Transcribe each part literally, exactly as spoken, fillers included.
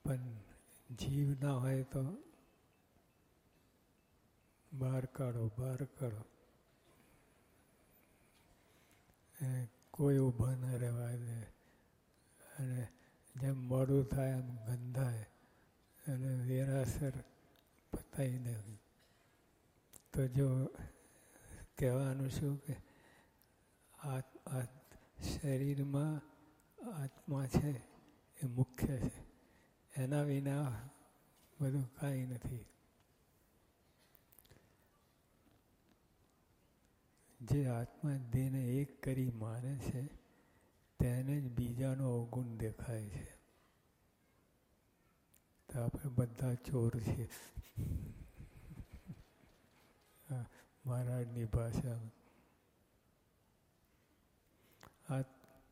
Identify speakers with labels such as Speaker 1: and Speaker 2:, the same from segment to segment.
Speaker 1: પણ જીવ ના હોય તો બહાર કાઢો બહાર કાઢો. કોઈ ઊભા ન રહેવા દે. અને જેમ મોડું થાય એમ ગંધાય અને વેરાસર પતાવી દે. તો જો કહેવાનું શું કે આ શરીરમાં આત્મા છે એ મુખ્ય છે. એના વિના બધું કાંઈ નથી. જે આત્મા દેહને એક કરી માને છે તેને જ બીજાનો અવગુણ દેખાય છે. તો આપણે બધા ચોર છીએ મહારાજની ભાષામાં. આ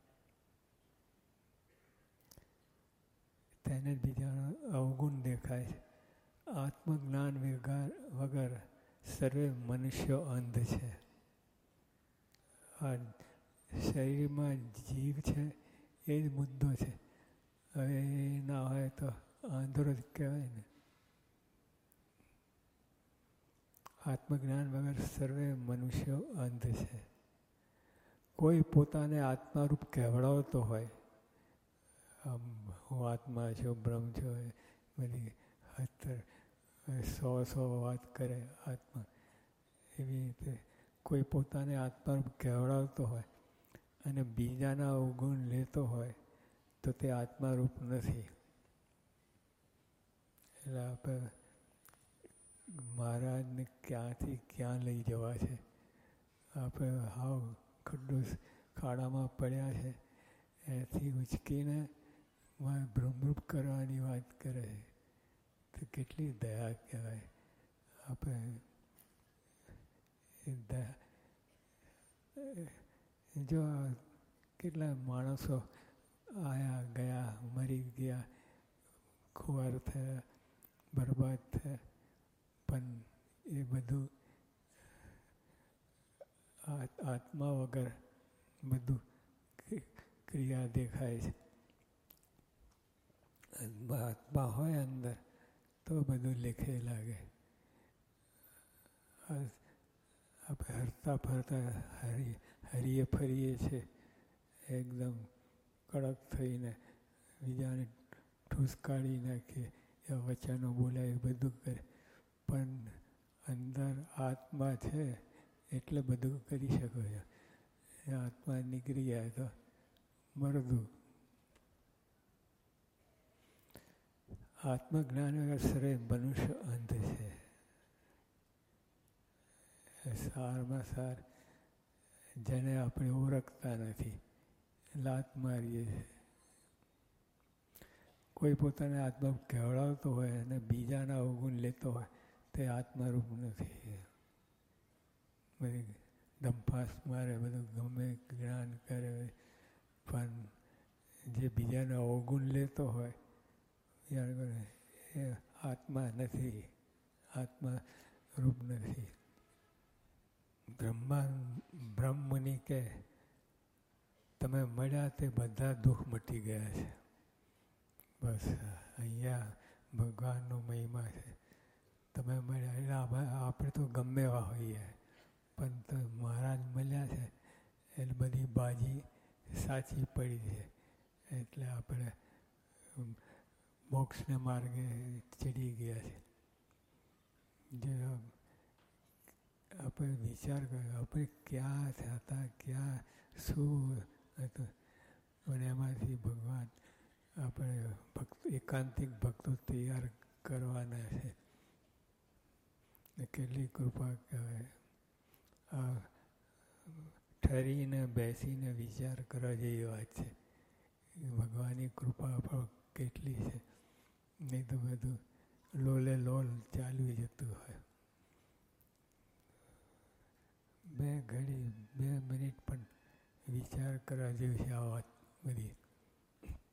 Speaker 1: તેને જ બીજાનો અવગુણ દેખાય છે. આત્મજ્ઞાન વગર સર્વે મનુષ્યો અંધ છે. આ શરીરમાં જીવ છે એ જ મુદ્દો છે. હવે એ ના હોય તો આંધળો જ કહેવાય ને. આત્મજ્ઞાન વગર સર્વે મનુષ્યો અંધ છે. કોઈ પોતાને આત્મારૂપ કહેવડાવતો હોય, હું આત્મા છું, બ્રહ્મ છું, બધી હતર સો સો વાત કરે આત્મા, એવી રીતે કોઈ પોતાને આત્મારૂપ કહેવડાવતો હોય અને બીજાના અવગુણ લેતો હોય તો તે આત્મારૂપ નથી. એટલે આપણે મહારાજને ક્યાંથી ક્યાં લઈ જવા છે. આપણે હાવ ખડ્ડો ખાડામાં પડ્યા છે એથી ઉચકીને ભ્રમરૂપ કરવાની વાત કરે છે. તો કેટલી દયા કહેવાય. આપણે જો કેટલા માણસો આયા ગયા, મરી ગયા, ખુવાર થયા, બરબાદ થયા, પણ એ બધું આત્મા વગર બધું ક્રિયા દેખાય છે. આત્મા હોય અંદર તો બધું લેખે લાગે. આપણે હરતા ફરતા હરી હરીએ ફરીએ છીએ એકદમ કડક થઈને, બીજાને ઠૂસકારી નાખીએ, એવા વચનો બોલાય, બધું કરે, પણ અંદર આત્મા છે એટલે બધું કરી શકો છો. એ આત્મા નીકળી જાય તો મરદું. આત્મજ્ઞાન વગર સર્વે મનુષ્ય અંધ છે. સારમાં સાર જેને આપણે ઓળખતા નથી, લાત મારીએ છીએ. કોઈ પોતાને આત્મા કહેવડાવતો હોય અને બીજાના અવગુણ લેતો હોય તે આત્મારૂપ નથી. બધી દંફાસ મારે, બધું ગમે જ્ઞાન કરે, પણ જે બીજાના અવગુણ લેતો હોય એ આત્મા નથી, આત્મા રૂપ નથી. બ્રહ્મા બ્રહ્મની કે તમે મળ્યા તે બધા દુઃખ મટી ગયા છે. બસ અહીંયા ભગવાનનો મહિમા છે. તમે મળ્યા એટલે આપણે તો ગમે એવા હોઈએ, પણ તો મહારાજ મળ્યા છે એટલે બધી બાજી સાચી પડી છે. એટલે આપણે મોક્ષને માર્ગે ચડી ગયા છે. જે આપણે વિચાર કર્યો આપણે ક્યાં હતા, ક્યાં શું હતું, પણ એમાંથી ભગવાન આપણે ભક્ત એકાંતિક ભક્તો તૈયાર કરવાના છે. કેટલી કૃપા કહેવાય. આ ઠરીને બેસીને વિચાર કરવા જેવી વાત છે. ભગવાનની કૃપા પર કેટલી છે. નહીં તો બધું લોલે લોલ ચાલ્યું જતું હોય. બે ઘડી બે મિનિટ પણ વિચાર કરવા જેવી છે આ વાત બધી.